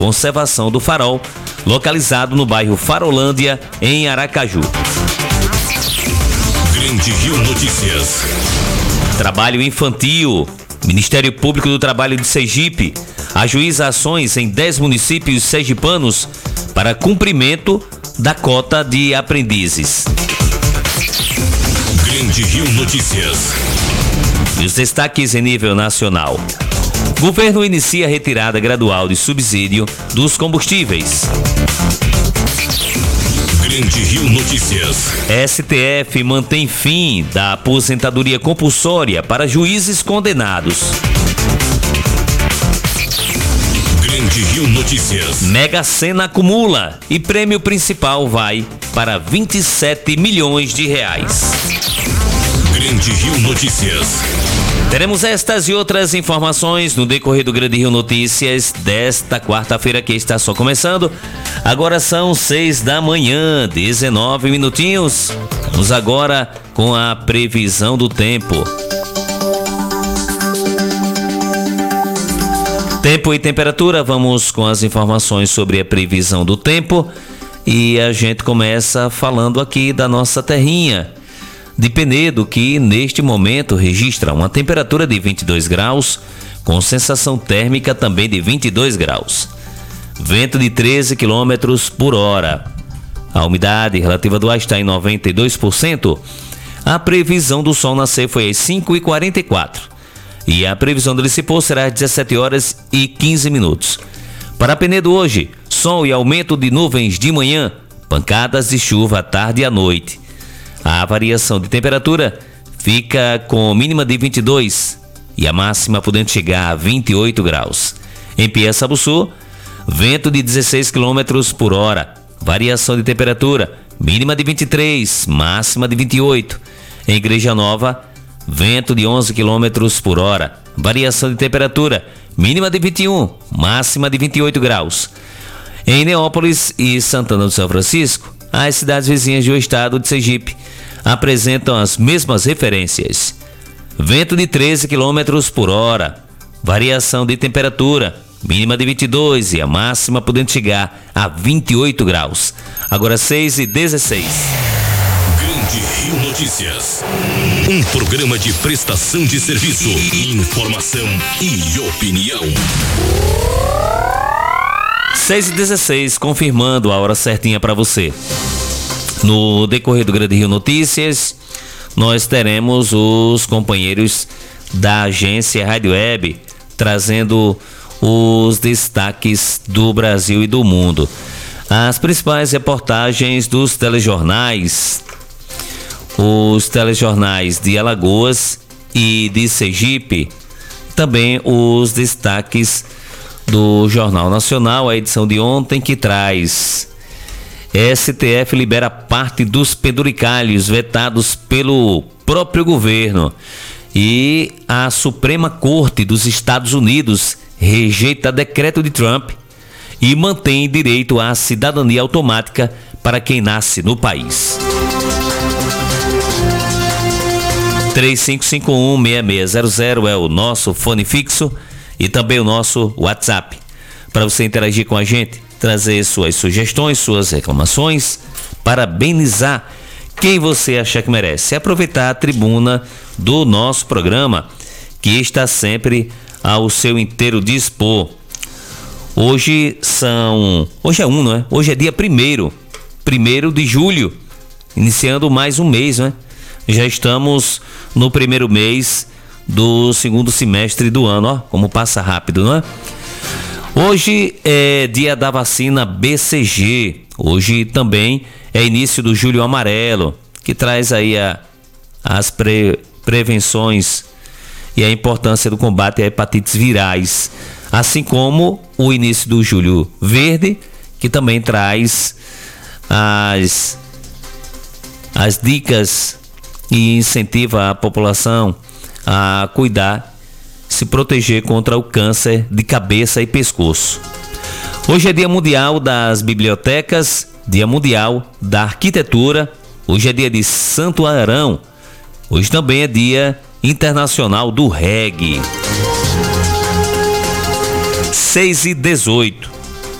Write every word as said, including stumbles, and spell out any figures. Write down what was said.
conservação do farol, localizado no bairro Farolândia, em Aracaju. Grande Rio Notícias. Trabalho infantil. Ministério Público do Trabalho de Sergipe ajuiza ações em dez municípios sergipanos para cumprimento da cota de aprendizes. Grande Rio Notícias. E os destaques em nível nacional. Governo inicia a retirada gradual de subsídio dos combustíveis. Grande Rio Notícias. S T F mantém fim da aposentadoria compulsória para juízes condenados. Grande Rio Notícias. Mega Sena acumula e prêmio principal vai para vinte e sete milhões de reais. Grande Rio Notícias. Teremos estas e outras informações no decorrer do Grande Rio Notícias desta quarta-feira que está só começando. Agora são seis da manhã, dezenove minutinhos. Vamos agora com a previsão do tempo. Tempo e temperatura, vamos com as informações sobre a previsão do tempo. E a gente começa falando aqui da nossa terrinha de Penedo, que neste momento registra uma temperatura de vinte e dois graus, com sensação térmica também de vinte e dois graus. Vento de treze quilômetros por hora. A umidade relativa do ar está em noventa e dois por cento. A previsão do sol nascer foi às cinco e quarenta e quatro. E a previsão do se pôr será às dezessete horas e quinze minutos. Para Penedo hoje, sol e aumento de nuvens de manhã, pancadas de chuva à tarde e à noite. A variação de temperatura fica com mínima de vinte e dois e a máxima podendo chegar a vinte e oito graus. Em Piaçabuçu, vento de dezesseis quilômetros por hora, variação de temperatura, mínima de vinte e três, máxima de vinte e oito. Em Igreja Nova, vento de onze quilômetros por hora, variação de temperatura, mínima de vinte e um, máxima de vinte e oito graus. Em Neópolis e Santana do São Francisco, as cidades vizinhas do estado de Sergipe apresentam as mesmas referências. Vento de treze quilômetros por hora, variação de temperatura, mínima de vinte e dois e a máxima podendo chegar a vinte e oito graus. Agora seis e dezesseis. Grande Rio Notícias. Um programa de prestação de serviço, informação e opinião. seis e dezesseis, confirmando a hora certinha para você. No decorrer do Grande Rio Notícias, nós teremos os companheiros da agência Rádio Web trazendo os destaques do Brasil e do mundo. As principais reportagens dos telejornais, os telejornais de Alagoas e de Sergipe, também os destaques do Jornal Nacional, a edição de ontem, que traz: S T F libera parte dos penduricalhos vetados pelo próprio governo, e a Suprema Corte dos Estados Unidos rejeita decreto de Trump e mantém direito à cidadania automática para quem nasce no país. três cinco cinco um, seis seis zero zero é o nosso fone fixo e também o nosso WhatsApp para você interagir com a gente, trazer suas sugestões, suas reclamações, parabenizar quem você achar que merece, aproveitar a tribuna do nosso programa, que está sempre ao seu inteiro dispor. Hoje são, hoje é um, não é? Hoje é dia primeiro, primeiro de julho, iniciando mais um mês, não é? Já estamos no primeiro mês do segundo semestre do ano, ó, como passa rápido, não é? Hoje é dia da vacina B C G, hoje também é início do Julho Amarelo, que traz aí a, as pre, prevenções e a importância do combate a hepatites virais, assim como o início do Julho Verde, que também traz as, as dicas e incentiva a população a cuidar, se proteger contra o câncer de cabeça e pescoço. Hoje é dia mundial das bibliotecas, dia mundial da arquitetura, hoje é dia de Santo Arão, hoje também é dia internacional do reggae. seis e dezoito.